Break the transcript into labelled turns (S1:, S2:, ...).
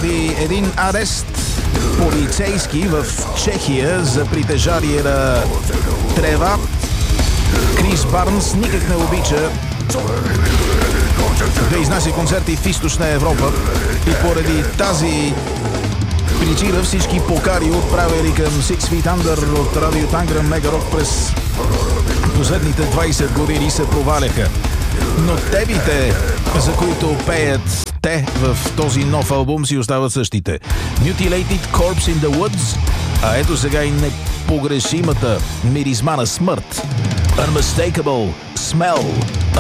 S1: поради един арест полицейски в Чехия за притежание на трева. Крис Барнс никак не обича да изнася концерти в Източна Европа и поради тази причина всички покари, отправили към Six Feet Under от радио Танграм Мегарок през последните 20 години се проваляха. Но темите, за които пеят те в този нов албум, си остават същите. Mutilated Corpse in the Woods, а ето сега и непогрешимата миризма на смърт. Unmistakable Smell